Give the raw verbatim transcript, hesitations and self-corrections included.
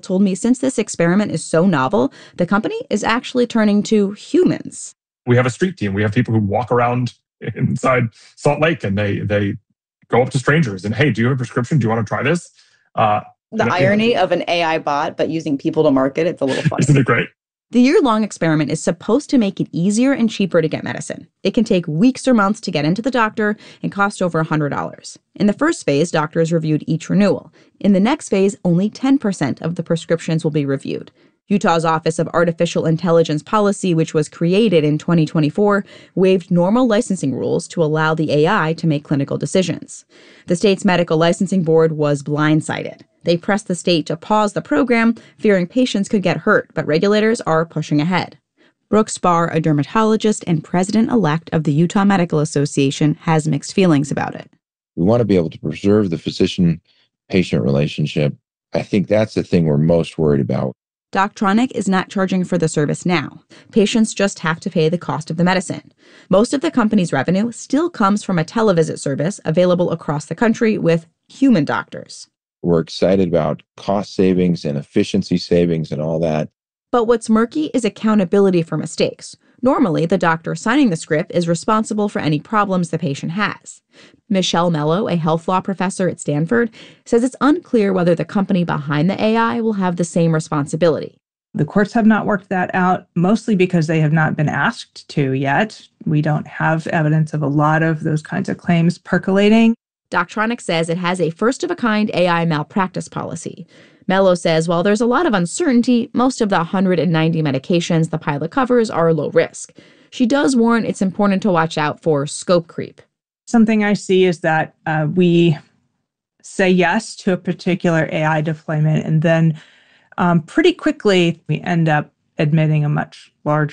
told me since this experiment is so novel, the company is actually turning to humans. We have a street team. We have people who walk around inside Salt Lake and they they go up to strangers and, hey, do you have a prescription? Do you want to try this? Uh, The and, irony you know, of an A I bot, but using people to market, it's a little funny. Isn't it great? The year-long experiment is supposed to make it easier and cheaper to get medicine. It can take weeks or months to get into the doctor and cost over one hundred dollars. In the first phase, doctors reviewed each renewal. In the next phase, only ten percent of the prescriptions will be reviewed. Utah's Office of Artificial Intelligence Policy, which was created in twenty twenty-four, waived normal licensing rules to allow the A I to make clinical decisions. The state's medical licensing board was blindsided. They pressed the state to pause the program, fearing patients could get hurt, but regulators are pushing ahead. Brooke Spar, a dermatologist and president-elect of the Utah Medical Association, has mixed feelings about it. We want to be able to preserve the physician-patient relationship. I think that's the thing we're most worried about. Doctronic is not charging for the service now. Patients just have to pay the cost of the medicine. Most of the company's revenue still comes from a televisit service available across the country with human doctors. We're excited about cost savings and efficiency savings and all that. But what's murky is accountability for mistakes. Normally, the doctor signing the script is responsible for any problems the patient has. Michelle Mello, a health law professor at Stanford, says it's unclear whether the company behind the A I will have the same responsibility. The courts have not worked that out, mostly because they have not been asked to yet. We don't have evidence of a lot of those kinds of claims percolating. Doctronic says it has a first-of-a-kind A I malpractice policy. Mello says while there's a lot of uncertainty, most of the one hundred ninety medications the pilot covers are low risk. She does warn it's important to watch out for scope creep. Something I see is that uh, we say yes to a particular A I deployment, and then um, pretty quickly we end up admitting a much larger